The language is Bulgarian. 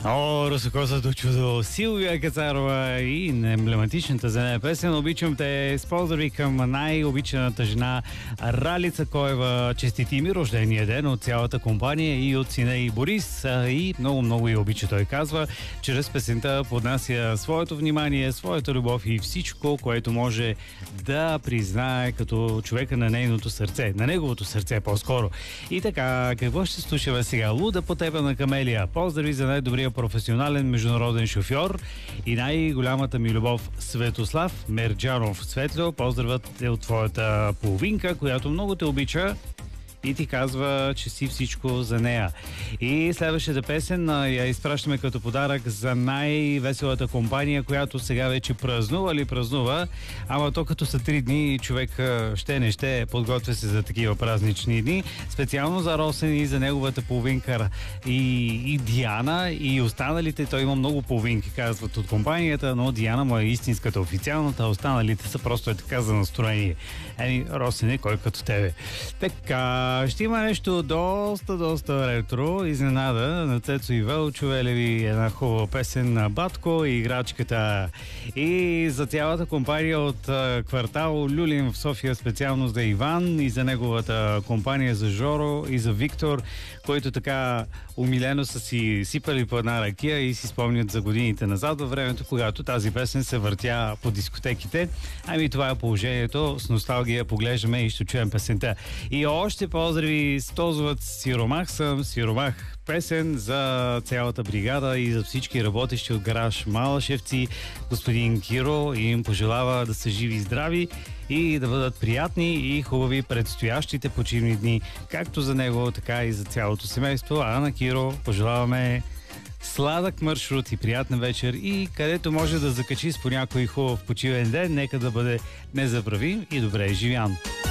О, русокосото чудо Силвия Кацарова и емблематичната за нея песен "Обичам те" с поздрави към най-обичаната жена Ралица Коева. Честити ми рождения ден от цялата компания и от сина и Борис. И много я обича, той казва. Чрез песента поднася своето внимание, своята любов и всичко, което може да признае като човека на нейното сърце, на неговото сърце по-скоро. И така, какво ще слушаме сега? "Луда по тебе" на Камелия. Поздрави за най-добрия професионален международен шофьор и най-голямата ми любов Светослав Мерджанов. Светло, поздравът е от твоята половинка, която много те обича и ти казва, че си всичко за нея. И следващата песен я изпращаме като подарък за най-веселата компания, която сега вече празнува, ама то като са 3 дни, човек ще подготвя се за такива празнични дни. Специално за Росен и за неговата половинка и Диана и останалите. Той има много половинки, казват от компанията, но Диана му е истинската, официалната, а останалите са просто така за настроение. Росен е кой като тебе. Така, ще има нещо доста ретро. Изненада на Цецо и Велчо Велеви, една хубава песен на Батко и играчката. И за цялата компания от квартал Люлин в София, специално за Иван и за неговата компания, за Жоро и за Виктор, които така умилено са си сипали по една ракия и си спомнят за годините назад във времето, когато тази песен се въртя по дискотеките. Това е положението. С носталгия поглеждаме и ще чуем песента. И още поздрави с Тозовът Сиромах съм. Сиромах, песен за цялата бригада и за всички работещи от гараж Малашевци. Господин Киро им пожелава да са живи и здрави и да бъдат приятни и хубави предстоящите почивни дни, както за него, така и за цялото семейство. А на Киро пожелаваме сладък маршрут и приятна вечер и където може да закачи с по някой хубав почивен ден, нека да бъде незабравим и добре изживян.